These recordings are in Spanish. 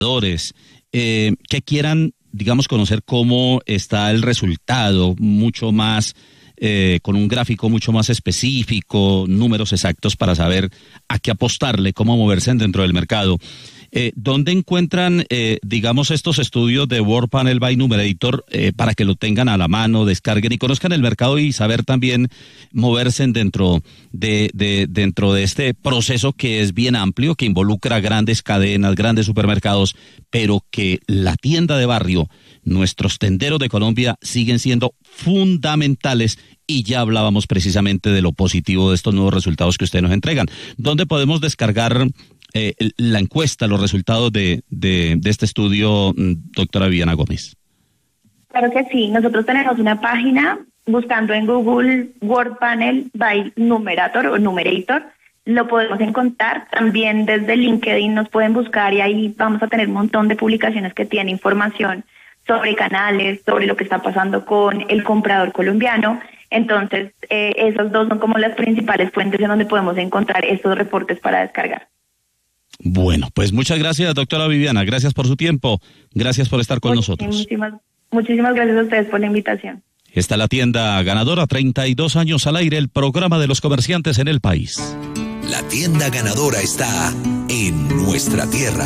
que quieran, digamos, conocer cómo está el resultado, mucho más, con un gráfico mucho más específico, números exactos para saber a qué apostarle, cómo moverse dentro del mercado. ¿Dónde encuentran, digamos, estos estudios de World Panel by Numerator para que lo tengan a la mano, descarguen y conozcan el mercado y saber también moverse dentro de este proceso que es bien amplio, que involucra grandes cadenas, grandes supermercados, pero que la tienda de barrio, nuestros tenderos de Colombia siguen siendo fundamentales? Y ya hablábamos precisamente de lo positivo de estos nuevos resultados que ustedes nos entregan. ¿Dónde podemos descargar la encuesta, los resultados de este estudio, doctora Viviana Gómez? Claro que sí, nosotros tenemos una página, buscando en Google World Panel by Numerator o Numerator, lo podemos encontrar. También desde LinkedIn nos pueden buscar y ahí vamos a tener un montón de publicaciones que tienen información sobre canales, sobre lo que está pasando con el comprador colombiano. Entonces, esos dos son como las principales fuentes en donde podemos encontrar estos reportes para descargar. Bueno, pues muchas gracias, doctora Viviana. Gracias por su tiempo. Gracias por estar con nosotros. Muchísimas gracias a ustedes por la invitación. Está la tienda ganadora, 32 años al aire, el programa de los comerciantes en el país. La tienda ganadora está en nuestra tierra.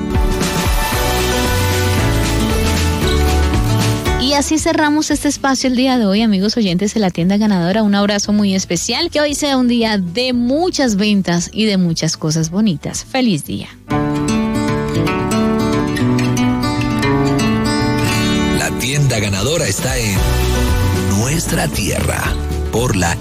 Y así cerramos este espacio el día de hoy, amigos oyentes de la tienda ganadora. Un abrazo muy especial, que hoy sea un día de muchas ventas y de muchas cosas bonitas. ¡Feliz día! La tienda ganadora está en nuestra tierra, por la